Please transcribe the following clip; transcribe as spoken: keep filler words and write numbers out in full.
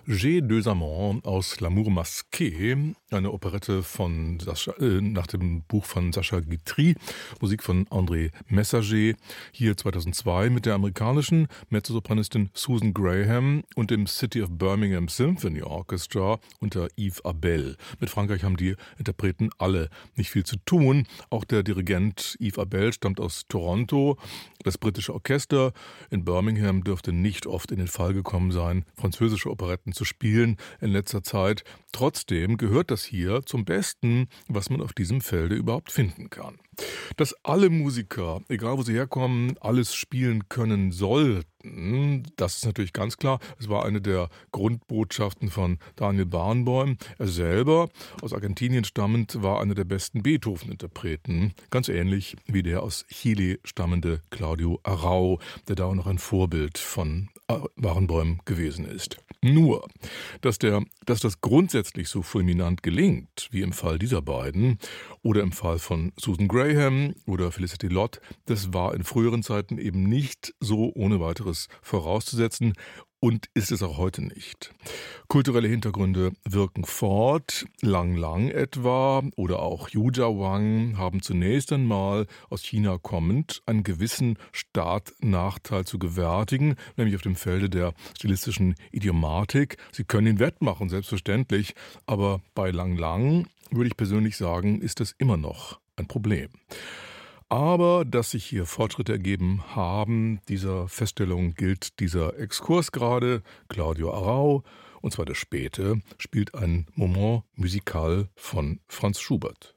J'ai deux amants aus L'amour masqué, eine Operette von Sascha, äh, nach dem Buch von Sacha Guitry, Musik von André Messager, hier zweitausendzwei mit der amerikanischen Mezzosopranistin Susan Graham und dem City of Birmingham Symphony Orchestra unter Yves Abel. Mit Frankreich haben die Interpreten alle nicht viel zu tun. Auch der Dirigent Yves Abel stammt aus Toronto. Das britische Orchester in Birmingham dürfte nicht oft in den Fall gekommen sein, französische Operetten zu spielen in letzter Zeit. Trotzdem gehört das hier zum Besten, was man auf diesem Felde überhaupt finden kann. Dass alle Musiker, egal wo sie herkommen, alles spielen können sollten, das ist natürlich ganz klar. Es war eine der Grundbotschaften von Daniel Barenboim. Er selber, aus Argentinien stammend, war einer der besten Beethoven-Interpreten. Ganz ähnlich wie der aus Chile stammende Claudio Arrau, der da auch noch ein Vorbild von Barenboim gewesen ist. Nur, dass, der, dass das grundsätzlich so fulminant gelingt, wie im Fall dieser beiden oder im Fall von Susan Graham oder Felicity Lott, das war in früheren Zeiten eben nicht so ohne weiteres vorauszusetzen. Und ist es auch heute nicht. Kulturelle Hintergründe wirken fort. Lang Lang etwa oder auch Yuja Wang haben zunächst einmal aus China kommend einen gewissen Startnachteil zu gewärtigen, nämlich auf dem Felde der stilistischen Idiomatik. Sie können ihn wettmachen, selbstverständlich, aber bei Lang Lang, würde ich persönlich sagen, ist das immer noch ein Problem. Aber dass sich hier Fortschritte ergeben haben, dieser Feststellung gilt dieser Exkurs gerade. Claudio Arrau, und zwar der späte, spielt ein Moment musical von Franz Schubert.